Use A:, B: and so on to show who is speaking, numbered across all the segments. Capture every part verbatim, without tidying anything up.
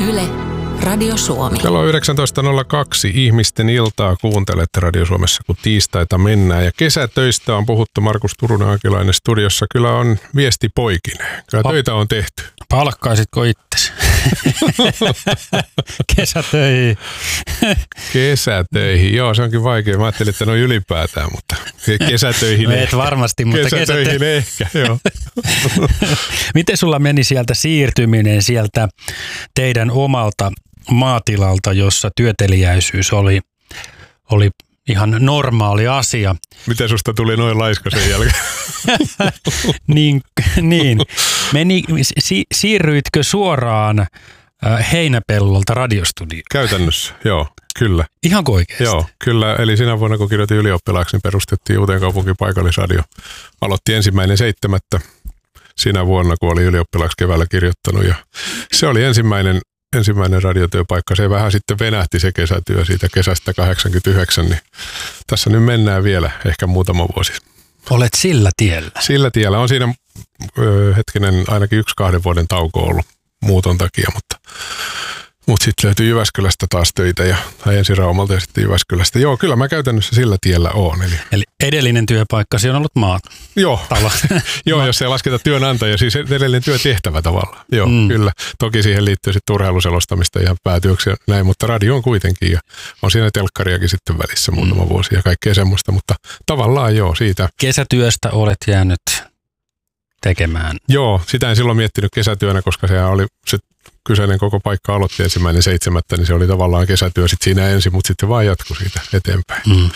A: Yle, Radio Suomi.
B: Kello yhdeksäntoista nolla kaksi ihmisten iltaa kuuntelette Radio Suomessa, kun tiistaita mennään. Ja kesätöistä on puhuttu. Markus Turunen-Akilainen studiossa. Kyllä on viesti poikinen. Kyllä pa- töitä on tehty.
C: Palkkaisitko itsesi? Kesätöihin.
B: Kesätöihin. Joo, se onkin vaikea. Mä ajattelin, että ne on ylipäätään, mutta kesätöihin
C: et
B: ehkä.
C: varmasti, mutta
B: kesätöihin kesätö... ehkä, joo.
C: Miten sulla meni sieltä siirtyminen sieltä teidän omalta maatilalta, jossa työteliäisyys oli, oli ihan normaali asia?
B: Miten susta tuli noin laiska sen jälkeen?
C: niin, niin. Meni, si, siirryitkö suoraan äh, Heinäpellolta radiostudioon?
B: Käytännössä, joo, kyllä.
C: Ihan oikeasti?
B: Joo, kyllä. Eli sinä vuonna, kun kirjoitin ylioppilaaksi, niin perustettiin Uuteenkaupunkiin paikallisradio. Aloitti ensimmäinen seitsemättä sinä vuonna, kun oli ylioppilaaksi keväällä kirjoittanut. Ja se oli ensimmäinen, ensimmäinen radiotyöpaikka. Se vähän sitten venähti se kesätyö siitä kesästä kahdeksankymmentäyhdeksän. Niin tässä nyt mennään vielä ehkä muutama vuosi.
C: Olet sillä tiellä? Sillä
B: tiellä. On siinä ö, hetkinen ainakin yksi kahden vuoden tauko ollut muuton takia, mutta, mutta sitten löytyi Jyväskylästä taas töitä ja tai ensin Raumalta ja sitten Jyväskylästä. Joo, kyllä mä käytännössä sillä tiellä oon. Eli,
C: eli edellinen työpaikkasi on ollut maat.
B: Joo, Joo jos ei lasketa työnantaja, siis edellinen työtehtävä tavallaan. Joo, mm. kyllä. Toki siihen liittyy sitten urheiluselostamista ihan päätyöksi ja näin, mutta radio on kuitenkin ja on siinä telkkariakin sitten välissä muutama mm. vuosi ja kaikkea semmoista, mutta tavallaan joo, siitä.
C: Kesätyöstä olet jäänyt tekemään.
B: Joo, sitä en silloin miettinyt kesätyönä, koska sehän oli se kyseinen koko paikka aloitti ensimmäinen seitsemättä, niin se oli tavallaan kesätyö sitten siinä ensin, mutta sitten vaan jatkui siitä eteenpäin. Mm.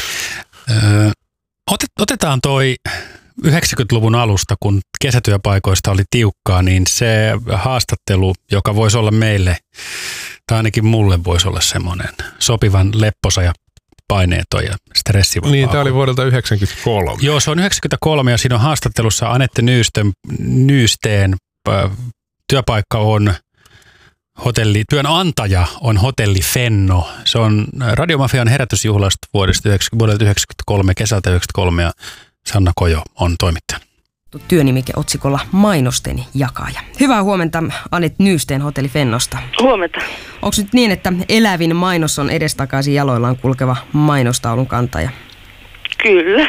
C: Öö, otetaan toi yhdeksänkymmentäluvun alusta, kun kesätyöpaikoista oli tiukkaa, niin se haastattelu, joka voisi olla meille, tai ainakin mulle voisi olla semmoinen sopivan lepposa ja paineeton ja stressivapaa.
B: Niin, tämä oli vuodelta yhdeksänkymmentäkolme.
C: Joo, se on yhdeksänkymmentäkolme ja siinä on haastattelussa Anette Nyystön, Nyysteen äh, työpaikka on hotelli, työnantaja on hotelli Fenno. Se on Radiomafian herätysjuhlasta vuodesta vuodelta yhdeksänkymmentäkolme, kesältä yhdeksänkymmentäkolme ja Sanna Kojo on toimittajana.
D: Työnimike otsikolla Mainosten jakaja. Hyvää huomenta Anette Nyysteen hotelli Fennosta.
E: Huomenta.
D: Onko nyt niin, että elävin mainos on edestakaisin jaloillaan kulkeva mainostaulun kantaja?
E: Kyllä.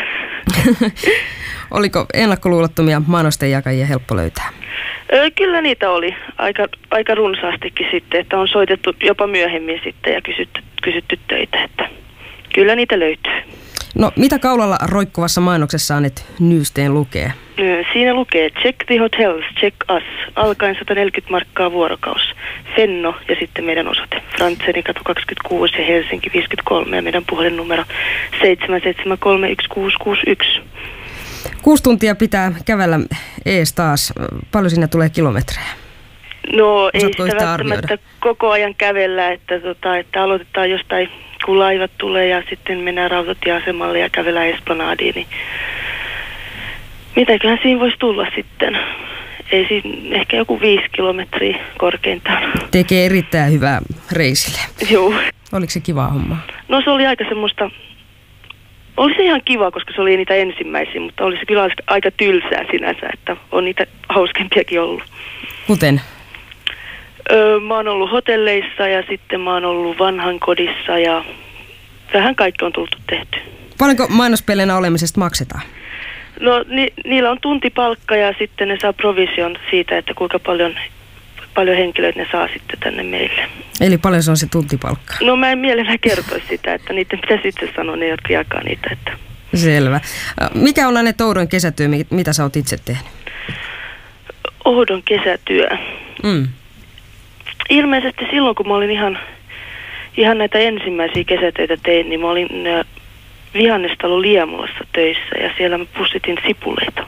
D: Oliko ennakkoluulottomia mainosten jakajia helppo löytää?
E: Öö, kyllä niitä oli aika, aika runsaastikin sitten, että on soitettu jopa myöhemmin sitten ja kysytty, kysytty töitä, että kyllä niitä löytyy.
D: No mitä kaulalla roikkuvassa mainoksessa Anette Nyysteen lukee?
E: Siinä lukee check the hotels, check us, alkaen sata neljäkymmentä markkaa vuorokaus. Fenno ja sitten meidän osoite. Frantsenikatu kaksikymmentäkuusi ja Helsinki viisikymmentäkolme ja meidän puhelinnumero seitsemän seitsemän kolme yksi kuusi kuusi yksi.
D: Kuusi tuntia pitää kävellä ees taas. Paljon siinä tulee kilometrejä?
E: No
D: Osaatko
E: ei sitä välttämättä koko ajan kävellä, että, tota, että aloitetaan jostain, kun laivat tulee ja sitten mennään rautatieasemalle ja kävellään Esplanadiin, niin mitäköhän siinä voisi tulla sitten? Ei siinä, ehkä joku viisi kilometriä korkeintaan.
D: Tekee erittäin hyvää reisille.
E: Joo.
D: Oliko se kiva homma?
E: No se oli aika semmoista, oli se ihan kiva, koska se oli niitä ensimmäisiä, mutta oli se kyllä aika tylsää sinänsä, että on niitä hauskempiakin ollut.
D: Kuten?
E: Öö, mä oon ollut hotelleissa ja sitten mä oon ollut vanhankodissa ja vähän kaikki on tultu tehty.
D: Paljonko mainospeleenä olemisesta maksetaan?
E: No ni, niillä on tuntipalkka ja sitten ne saa provision siitä, että kuinka paljon, paljon henkilöitä ne saa sitten tänne meille.
D: Eli paljon se on se tuntipalkka?
E: No mä en mielellään kertoisi sitä, että niiden pitäisi itse sanoa ne, jotka jakaa niitä. Että.
D: Selvä. Mikä on Anette oudon kesätyö, mitä sä oot itse tehnyt?
E: Oudon kesätyö?
D: Mm.
E: Ilmeisesti silloin, kun mä olin ihan, ihan näitä ensimmäisiä kesätöitä tein, niin mä olin vihannestalo Liemulassa töissä ja siellä mä pussitin sipuleita.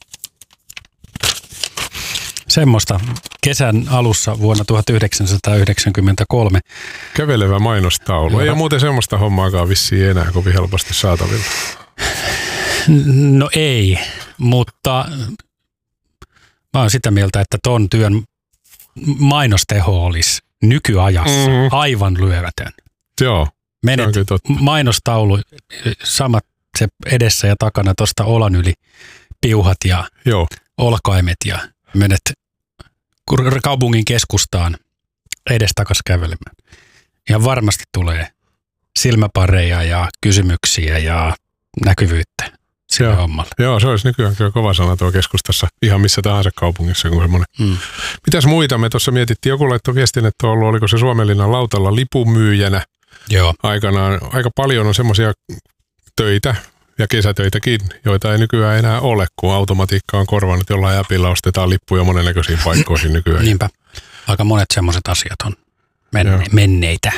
C: Semmoista kesän alussa vuonna tuhatyhdeksänsataayhdeksänkymmentäkolme.
B: Kävelevä mainostaulu. Ei ole muuten semmoista hommaakaan vissiin enää kovin helposti saatavilla.
C: No ei, mutta mä oon sitä mieltä, että ton työn mainosteho olisi nykyajassa mm-hmm. aivan lyövätön.
B: Joo.
C: Menet mainostaulu, samat se edessä ja takana tuosta olan yli piuhat ja Joo. olkaimet ja menet kaupungin keskustaan edestakas kävelemään. Ja varmasti tulee silmäpareja ja kysymyksiä ja näkyvyyttä sillä hommalla.
B: Joo, se olisi nykyään kyllä kova sana tuo keskustassa ihan missä tahansa kaupungissa. Kuin semmoinen. Hmm. Mitäs muita me tuossa mietittiin? Joku laittoi viestin, että on ollut, oliko se Suomenlinnan lautalla lipunmyyjänä. Joo. Aikanaan aika paljon on semmoisia töitä ja kesätöitäkin, joita ei nykyään enää ole, kun automatiikka on korvannut, jollain appilla ostetaan lippuja monennäköisiin paikkoihin nykyään.
C: Niinpä. Aika monet semmoiset asiat on menne- menneitä.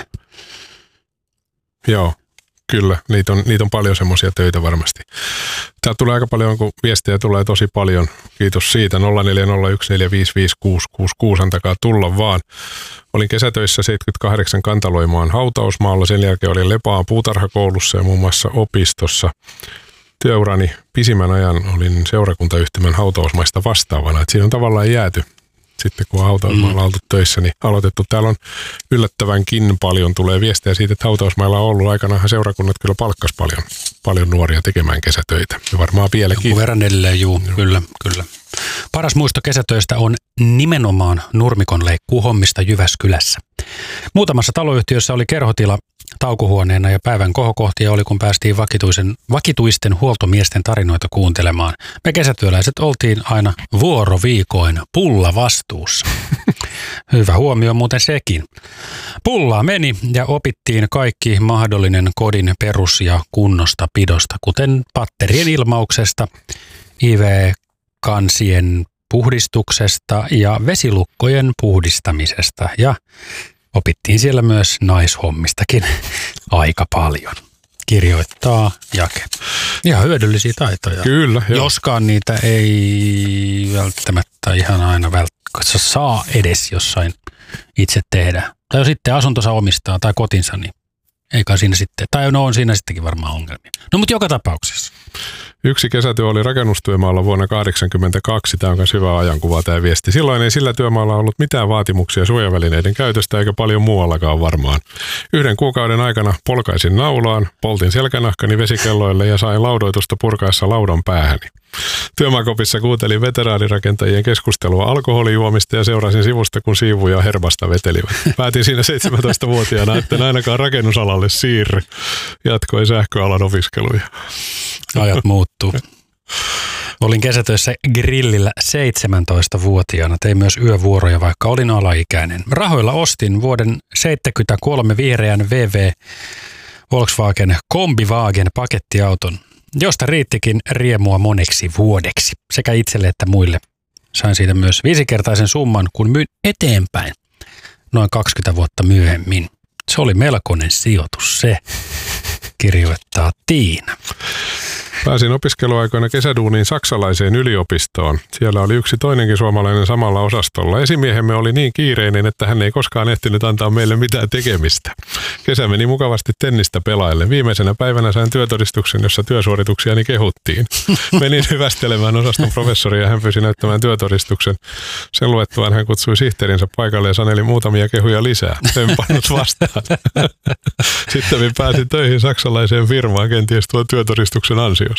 B: Joo, kyllä. Niitä on, niitä on paljon semmoisia töitä varmasti. Täältä tulee aika paljon, kun viestejä tulee tosi paljon. Kiitos siitä. nolla neljä nolla yksi neljä viisi viisi kuusi kuusi kuusi, antakaa tulla vaan. Olin kesätöissä seitsemänkymmentäkahdeksan Kantaloimaan hautausmaalla. Sen jälkeen olin Lepaan puutarhakoulussa ja muun muassa opistossa. Työurani pisimmän ajan olin seurakuntayhtymän hautausmaista vastaavana. Et siinä on tavallaan jääty. Sitten kun on hautausmailla mm. oltu töissä, niin aloitettu. Täällä on yllättävänkin paljon tulee viestejä siitä, että hautausmailla on ollut. Aikanaanhan seurakunnat kyllä palkkas paljon, paljon nuoria tekemään kesätöitä. Ja varmaan vieläkin.
C: Joku verran edelleen, juu, joo. Kyllä, kyllä. Paras muisto kesätöistä on nimenomaan nurmikonleikkuuhommista Jyväskylässä. Muutamassa taloyhtiössä oli kerhotila taukohuoneena ja päivän kohokohtia oli, kun päästiin vakituisen, vakituisten huoltomiesten tarinoita kuuntelemaan. Me kesätyöläiset oltiin aina vuoroviikoin pulla vastuussa. Hyvä huomio muuten sekin. Pullaa meni ja opittiin kaikki mahdollinen kodin perus- ja kunnostapidosta, kuten patterien ilmauksesta, I V-kansien puhdistuksesta ja vesilukkojen puhdistamisesta ja opittiin siellä myös naishommistakin aika paljon. Kirjoittaa Jake. Ihan hyödyllisiä taitoja.
B: Kyllä. Jo.
C: Joskaan niitä ei välttämättä ihan aina välttämättä saa edes jossain itse tehdä. Tai jos sitten asuntonsa omistaa tai kotinsa, niin eikä siinä sitten, tai no on siinä sittenkin varmaan ongelmia. No mutta joka tapauksessa.
B: Yksi kesätyö oli rakennustyömaalla vuonna tuhatyhdeksänsataakahdeksankymmentäkaksi. Tämä on myös hyvä ajankuva tämä viesti. Silloin ei sillä työmaalla ollut mitään vaatimuksia suojavälineiden käytöstä eikä paljon muuallakaan varmaan. Yhden kuukauden aikana polkaisin naulaan, poltin selkänahkani vesikelloille ja sain laudoitusta purkaessa laudan päähäni. Työmaakopissa kuuntelin veteraanirakentajien keskustelua alkoholijuomista ja seurasin sivusta, kun siivuja herbasta vetelivät. Päätin siinä seitsemäntoistavuotiaana, että en ainakaan rakennusalalle siirry. Jatkoin sähköalan opiskeluja.
C: Ajat muuttuu. Olin kesätöissä grillillä seitsemäntoistavuotiaana. Tein myös yövuoroja, vaikka olin alaikäinen. Rahoilla ostin vuoden seitsemänkymmentäkolme vihreän V V Volkswagen Kombiwagen pakettiauton, josta riittikin riemua moneksi vuodeksi, sekä itselle että muille. Sain siitä myös viisikertaisen summan, kun myin eteenpäin noin kaksikymmentä vuotta myöhemmin. Se oli melkoinen sijoitus se, kirjoittaa Tiina.
B: Pääsin opiskeluaikoina kesäduuniin saksalaiseen yliopistoon. Siellä oli yksi toinenkin suomalainen samalla osastolla. Esimiehemme oli niin kiireinen, että hän ei koskaan ehtinyt antaa meille mitään tekemistä. Kesä meni mukavasti tennistä pelaille. Viimeisenä päivänä sain työtodistuksen, jossa työsuorituksiani kehuttiin. Menin hyvästelemään osaston professoria ja hän pyysi näyttämään työtodistuksen. Sen luettuaan hän kutsui sihteerinsä paikalle ja saneli muutamia kehuja lisää. En pannut vastaan. Sitten pääsin töihin saksalaiseen firmaan kenties tuon työtodistuksen ansiosta.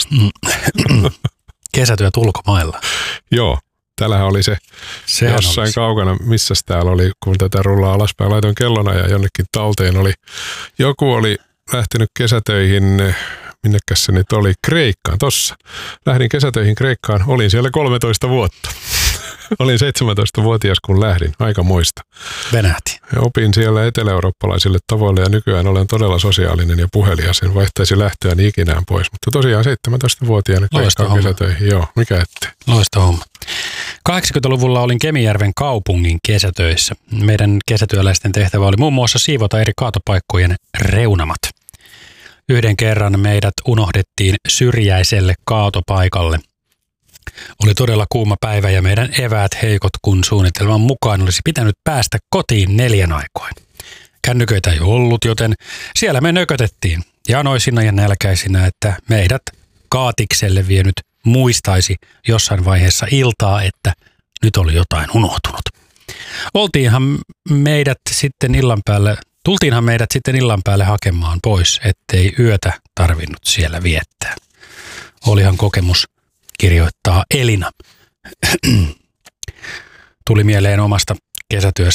C: Kesätyöt ulkomailla.
B: Joo, täällähän oli se Sehän jossain olisi. kaukana, missä täällä oli, kun tätä rullaa alaspäin laitoin kellona ja jonnekin talteen oli. Joku oli lähtenyt kesätöihin, minnekäs se nyt oli, Kreikkaan, tossa. Lähdin kesätöihin Kreikkaan, olin siellä kolmetoista vuotta. Olin seitsemäntoistavuotias, kun lähdin. Aika muista.
C: Venähti.
B: Opin siellä etelä-eurooppalaisille tavoille ja nykyään olen todella sosiaalinen ja puhelias. En vaihtaisi lähtöäni ikinään pois. Mutta tosiaan seitsemäntoistavuotiaana Kreikkaan kesätöihin. Joo, mikä ettei.
C: Loista homma. kahdeksankymmentäluvulla olin Kemijärven kaupungin kesätöissä. Meidän kesätyöläisten tehtävä oli muun muassa siivota eri kaatopaikkojen reunamat. Yhden kerran meidät unohdettiin syrjäiselle kaatopaikalle. Oli todella kuuma päivä ja meidän eväät heikot, kun suunnitelman mukaan olisi pitänyt päästä kotiin neljän aikoin. Kännyköitä ei ollut, joten siellä me nökötettiin janoisina ja nälkäisinä, että meidät kaatikselle vienyt muistaisi jossain vaiheessa iltaa, että nyt oli jotain unohtunut. Oltiinhan meidät sitten illan päälle, tultiinhan meidät sitten illan päälle hakemaan pois, ettei yötä tarvinnut siellä viettää. Olihan kokemus, kirjoittaa Elina. Tuli mieleen omasta kesätyöstä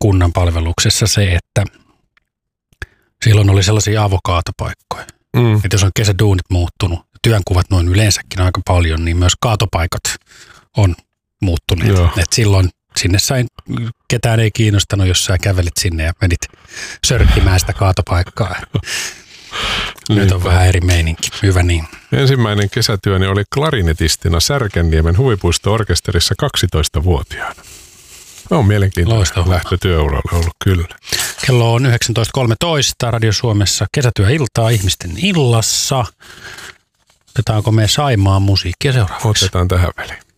C: kunnan palveluksessa se, että silloin oli sellaisia avokaatopaikkoja. Mm. Että jos on kesäduunit muuttunut, työnkuvat noin yleensäkin aika paljon, niin myös kaatopaikat on muuttuneet. Et silloin sinne sain, ketään ei kiinnostanut, jos sä kävelit sinne ja menit sörkkimään sitä kaatopaikkaa. Nyt on vähän eri meininki. Hyvä niin.
B: Ensimmäinen kesätyöni oli klarinetistina Särkänniemen huvipuisto-orkesterissa kaksitoistavuotiaana. On mielenkiintoinen lähtö työuralle ollut kyllä.
C: Kello on yhdeksäntoista kolmetoista Radio Suomessa kesätyöiltaa ihmisten illassa. Otetaanko me Saimaan musiikkia seuraavaksi?
B: Otetaan tähän väliin.